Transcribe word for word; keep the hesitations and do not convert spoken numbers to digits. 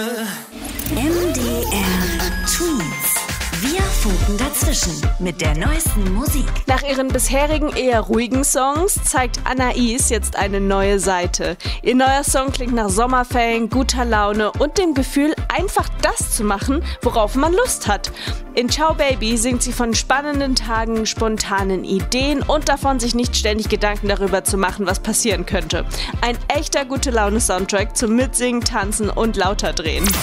M D R Tweens. Wir funken dazwischen mit der neuesten Musik. Nach ihren bisherigen eher ruhigen Songs zeigt Anais jetzt eine neue Seite. Ihr neuer Song klingt nach Sommerferien, guter Laune und dem Gefühl, einfach das zu machen, worauf man Lust hat. In Ciao Baby singt sie von spannenden Tagen, spontanen Ideen und davon, sich nicht ständig Gedanken darüber zu machen, was passieren könnte. Ein echter gute Laune-Soundtrack zum Mitsingen, Tanzen und lauter drehen.